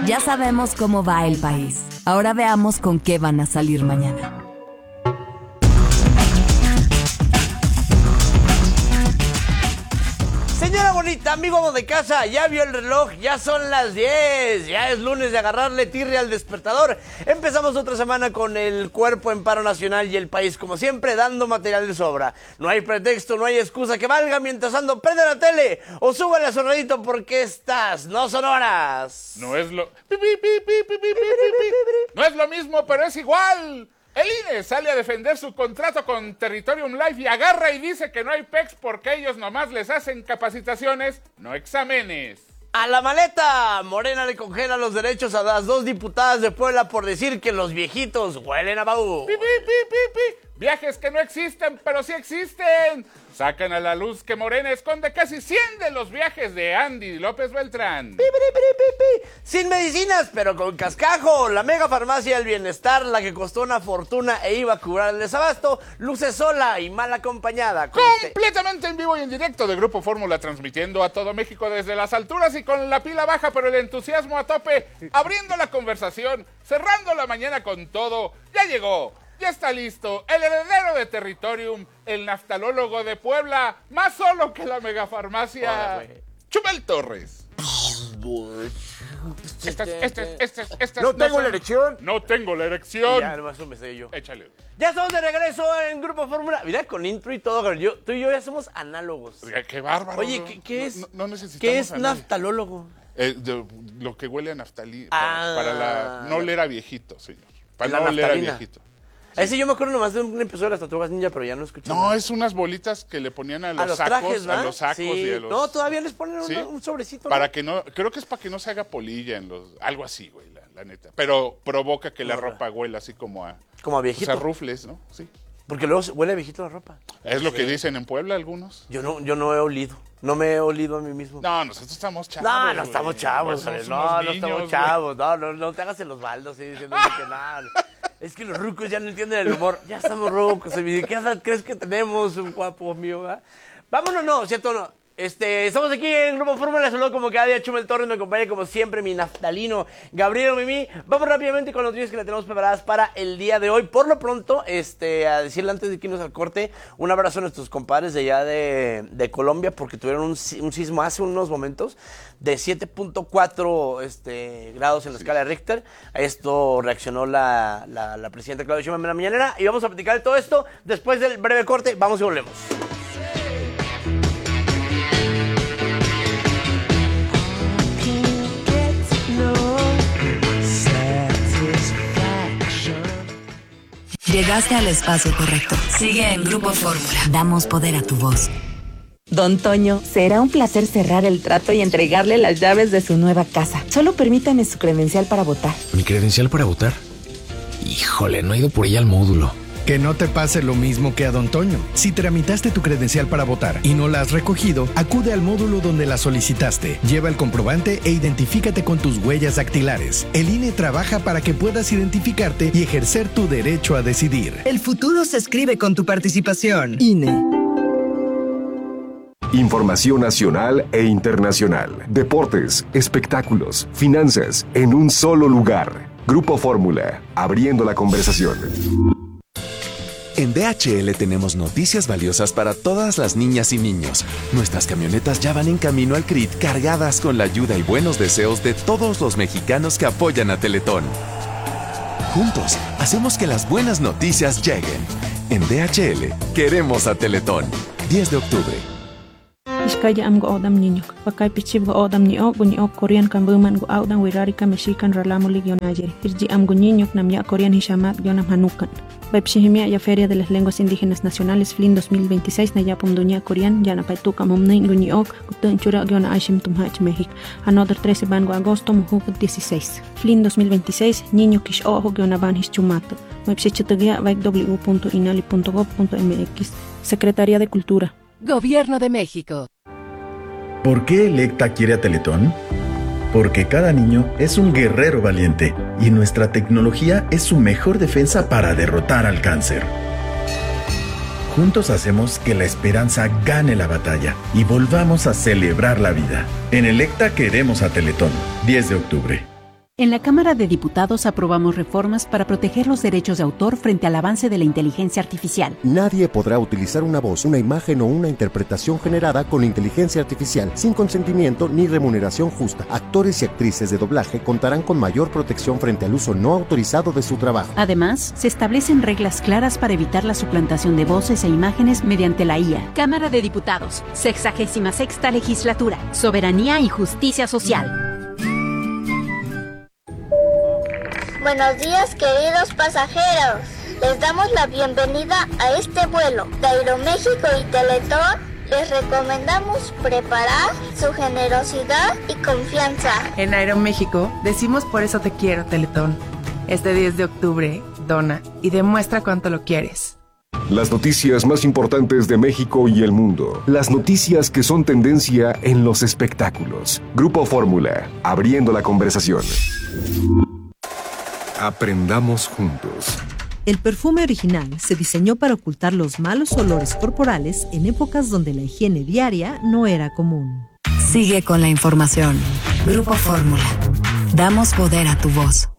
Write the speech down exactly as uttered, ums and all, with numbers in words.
Ya sabemos cómo va el país. Ahora veamos con qué van a salir mañana. Señora bonita, amigo de casa, ya vio el reloj, ya son las diez, ya es lunes de agarrarle tirria al despertador. Empezamos otra semana con el cuerpo en paro nacional y el país, como siempre, dando material de sobra. No hay pretexto, no hay excusa que valga mientras ando. Prende la tele o súbale a sonadito porque estas no son horas. No es lo... No es lo mismo, pero es igual. El I N E sale a defender su contrato con Territorium Life y agarra y dice que no hay P E Cs porque ellos nomás les hacen capacitaciones, no exámenes. ¡A la maleta! Morena le congela los derechos a las dos diputadas de Puebla por decir que los viejitos huelen a baú. Pi, pi, pi, pi, pi. Viajes que no existen, pero sí existen. Sacan a la luz que Morena esconde casi cien de los viajes de Andy López Beltrán. Pi, pi, pi, pi, pi. Sin medicinas, pero con cascajo. La mega farmacia del bienestar, la que costó una fortuna e iba a curar el desabasto, luce sola y mal acompañada. Completamente en vivo y en directo de Grupo Fórmula, transmitiendo a todo México desde las alturas y con la pila baja, pero el entusiasmo a tope, abriendo la conversación, cerrando la mañana con todo. Ya llegó. Ya está listo, el heredero de Territorium, el naftalólogo de Puebla, más solo que la megafarmacia, Chumel Torres. Estas, estas, estas, estas no tengo no son... la erección. No tengo la erección. Ya, nomás un besillo. Échale. Ya estamos de regreso en Grupo Fórmula. Mira, con intro y todo, yo, tú y yo ya somos análogos. Qué bárbaro. Oye, ¿qué, qué es? No, no necesitamos ¿Qué es naftalólogo? Eh, de, lo que huele a naftalí. Ah. Para, para la, no oler a viejito, señor. Para no oler a viejito. Sí. Ese yo me acuerdo nomás de un episodio de las Tortugas Ninja, pero ya no escuché. No, nada. Es unas bolitas que le ponían a los, a los sacos, trajes, a los sacos sí. y a los... No, todavía les ponen ¿Sí? una, un sobrecito. Para ¿no? que no, creo que es para que no se haga polilla en los, algo así, güey, la, la neta. Pero provoca que la no, ropa huela así como a... Como a viejito. O sea, rufles, ¿no? Sí. Porque luego huele a viejito la ropa. Es lo sí. que dicen en Puebla algunos. Yo no, yo no he olido. No me he olido a mí mismo. No, nosotros estamos chavos. No, no estamos chavos, güey. No, no niños, estamos chavos. No, no, no te hagas en los baldos, sí, diciendo que nada. Es que los rucos ya no entienden el humor. Ya estamos rucos. ¿Qué edad crees que tenemos, un guapo mío? ¿verdad? Vámonos, no, ¿cierto o no? Este, estamos aquí en Grupo Fórmula, saludo como cada día Chumel Torres, me acompaña como siempre mi naftalino Gabriel Mimi. Vamos rápidamente con los noticias que le tenemos preparadas para el día de hoy. Por lo pronto, este, a decirle antes de que irnos al corte, un abrazo a nuestros compadres de allá de, de Colombia, porque tuvieron un, un sismo hace unos momentos de siete punto cuatro este, grados en la sí. escala de Richter. A esto reaccionó la, la, la presidenta Claudia Sheinbaum en la mañanera y vamos a platicar de todo esto después del breve corte. Vamos y volvemos. Llegaste al espacio correcto. Sigue en Grupo Fórmula. Damos poder a tu voz. Don Toño, será un placer cerrar el trato y entregarle las llaves de su nueva casa. Solo permítame su credencial para votar. ¿Mi credencial para votar? Híjole, no he ido por ella al módulo. Que no te pase lo mismo que a Don Toño. Si tramitaste tu credencial para votar y no la has recogido, acude al módulo donde la solicitaste. Lleva el comprobante e identifícate con tus huellas dactilares. El I N E trabaja para que puedas identificarte y ejercer tu derecho a decidir. El futuro se escribe con tu participación. I N E. Información nacional e internacional. Deportes, espectáculos, finanzas, en un solo lugar. Grupo Fórmula, abriendo la conversación. En D H L tenemos noticias valiosas para todas las niñas y niños. Nuestras camionetas ya van en camino al C R I T cargadas con la ayuda y buenos deseos de todos los mexicanos que apoyan a Teletón. Juntos, hacemos que las buenas noticias lleguen. En D H L, queremos a Teletón. diez de octubre. Iskaya am go odam niño, pakai pichib go odam ni o guni o Korean kan buman go audan wirarika mexican ralamu ligionajeri. Irji am go niño nam ya Korean hishamat gionam hanukan. Baipshihimia ya Feria de las Lenguas Indígenas Nacionales F L I N dos mil veintiséis na yapum dunia Korean yana paituka momnain guni ok gutun chura giona aishim tumhach México. Another trece bango agosto mujuk dieciséis. F L I N dos mil veintiséis niño kish ojo giona ban hischumato. Baipshichitagia vaik w punto inali punto gov punto m x. Secretaría de Cultura. Gobierno de México. ¿Por qué Electa quiere a Teletón? Porque cada niño es un guerrero valiente y nuestra tecnología es su mejor defensa para derrotar al cáncer. Juntos hacemos que la esperanza gane la batalla y volvamos a celebrar la vida. En Electa queremos a Teletón. diez de octubre. En la Cámara de Diputados aprobamos reformas para proteger los derechos de autor frente al avance de la inteligencia artificial. Nadie podrá utilizar una voz, una imagen o una interpretación generada con inteligencia artificial sin consentimiento ni remuneración justa. Actores y actrices de doblaje contarán con mayor protección frente al uso no autorizado de su trabajo. Además, se establecen reglas claras para evitar la suplantación de voces e imágenes mediante la I A. Cámara de Diputados, sexagésima sexta legislatura, soberanía y justicia social. Buenos días, queridos pasajeros. Les damos la bienvenida a este vuelo de Aeroméxico y Teletón. Les recomendamos preparar su generosidad y confianza. En Aeroméxico decimos por eso te quiero, Teletón. Este diez de octubre, dona y demuestra cuánto lo quieres. Las noticias más importantes de México y el mundo. Las noticias que son tendencia en los espectáculos. Grupo Fórmula, abriendo la conversación. Aprendamos juntos. El perfume original se diseñó para ocultar los malos olores corporales en épocas donde la higiene diaria no era común. Sigue con la información. Grupo Fórmula. Damos poder a tu voz.